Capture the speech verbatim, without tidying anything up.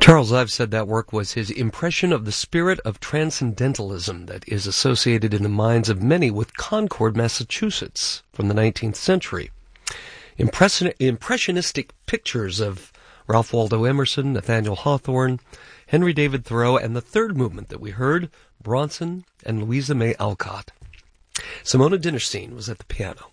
Charles Ives said that work was his impression of the spirit of transcendentalism that is associated in the minds of many with Concord, Massachusetts, from the nineteenth century. Impression- impressionistic pictures of Ralph Waldo Emerson, Nathaniel Hawthorne, Henry David Thoreau, and the third movement that we heard, Bronson and Louisa May Alcott. Simona Dinnerstein was at the piano.